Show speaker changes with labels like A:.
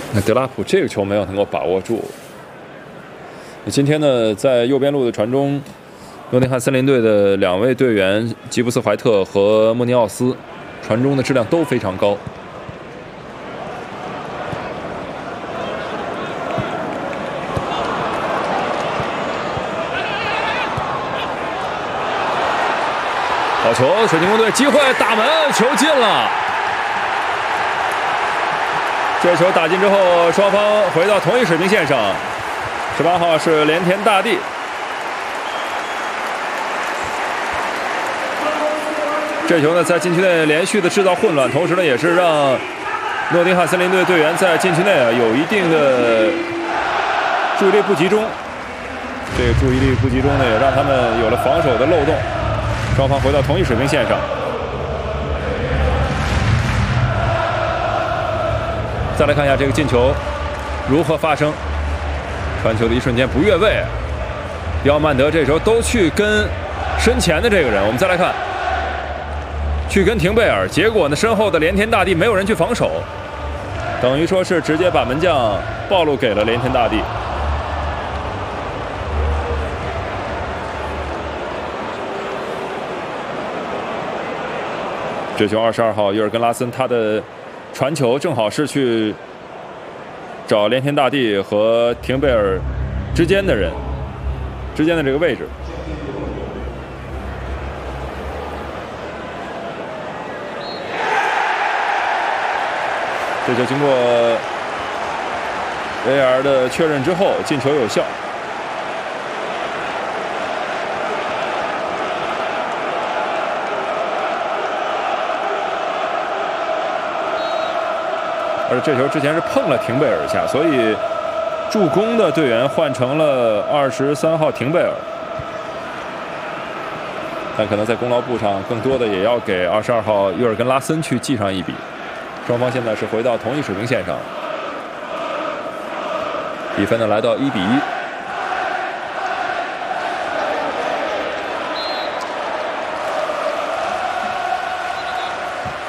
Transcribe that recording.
A: 那德拉普这个球没有能够把握住。今天呢，在右边路的传中，诺丁汉森林队的2位队员吉布斯怀特和莫尼奥斯传中的质量都非常高。好球！水晶宫队机会打门，球进了。这球打进之后，双方回到同一水平线上。18号是连田大地。这球呢，在禁区内连续的制造混乱，同时呢，也是让诺丁汉森林队队员在禁区内有一定的注意力不集中。这个注意力不集中呢，也让他们有了防守的漏洞。双方回到同一水平线上。再来看一下这个进球如何发生。传球的一瞬间不越位，迪奥曼德这时候都去跟身前的这个人。我们再来看，去跟廷贝尔，结果呢身后的连田大地没有人去防守，等于说是直接把门将暴露给了连田大地。这球22号约尔根拉森他的传球正好是去找连田大地和廷贝尔之间的人之间的这个位置。这球经过 VAR 的确认之后，进球有效。而这球之前是碰了廷贝尔一下，所以助攻的队员换成了23号廷贝尔，但可能在功劳簿上更多的也要给22号约尔根拉森去记上一笔。双方现在是回到同一水平线上，比分呢来到1比1。